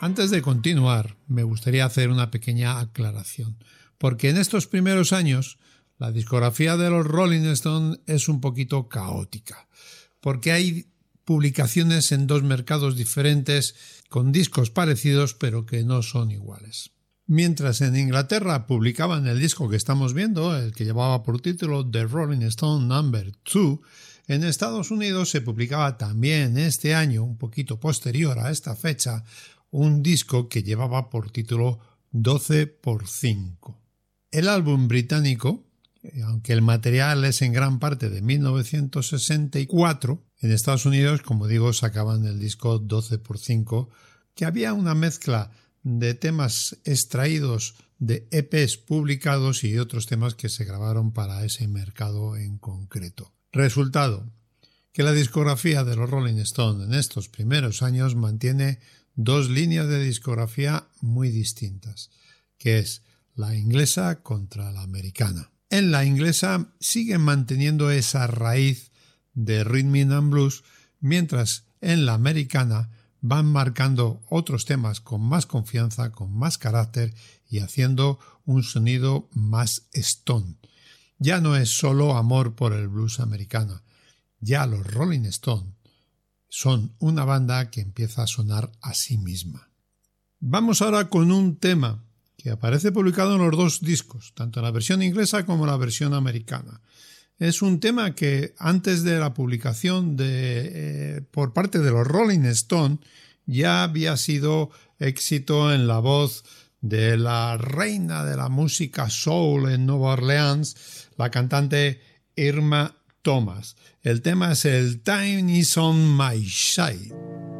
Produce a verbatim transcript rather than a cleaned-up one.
Antes de continuar, me gustaría hacer una pequeña aclaración, porque en estos primeros años la discografía de los Rolling Stones es un poquito caótica, porque hay publicaciones en dos mercados diferentes con discos parecidos pero que no son iguales. Mientras en Inglaterra publicaban el disco que estamos viendo, el que llevaba por título The Rolling Stone Number dos, en Estados Unidos se publicaba también este año, un poquito posterior a esta fecha, un disco que llevaba por título doce por cinco. El álbum británico, aunque el material es en gran parte de mil novecientos sesenta y cuatro, en Estados Unidos, como digo, sacaban el disco doce por cinco, que había una mezcla de temas extraídos de E Pes publicados y otros temas que se grabaron para ese mercado en concreto. Resultado, que la discografía de los Rolling Stones en estos primeros años mantiene dos líneas de discografía muy distintas, que es la inglesa contra la americana. En la inglesa siguen manteniendo esa raíz de rhythm and blues, mientras en la americana van marcando otros temas con más confianza, con más carácter y haciendo un sonido más stone. Ya no es solo amor por el blues americano, ya los Rolling Stones son una banda que empieza a sonar a sí misma. Vamos ahora con un tema que aparece publicado en los dos discos, tanto en la versión inglesa como en la versión americana. Es un tema que antes de la publicación de, eh, por parte de los Rolling Stones ya había sido éxito en la voz de la reina de la música soul en Nueva Orleans, la cantante Irma Thomas. El tema es el Time Is On My Side.